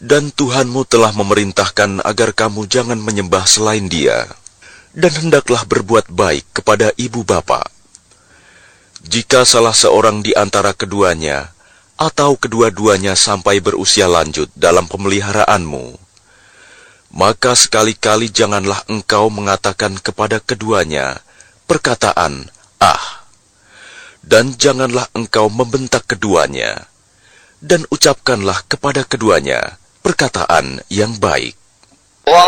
Dan Tuhanmu telah memerintahkan agar kamu jangan menyembah selain Dia, dan hendaklah berbuat baik kepada ibu bapa. Jika salah seorang di antara keduanya, atau kedua-duanya sampai berusia lanjut dalam pemeliharaanmu, maka sekali-kali janganlah engkau mengatakan kepada keduanya perkataan "ah", dan janganlah engkau membentak keduanya, dan ucapkanlah kepada keduanya perkataan yang baik.